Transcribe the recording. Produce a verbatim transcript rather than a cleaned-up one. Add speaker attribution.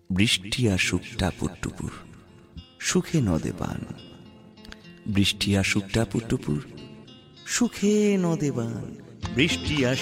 Speaker 1: বৃষ্টি আসুক টাপুর টুপুর, সুখে নদে পান। বৃষ্টি আসুক টাপুর টুপুর, সুখে নদে বান। বৃষ্টি আসুক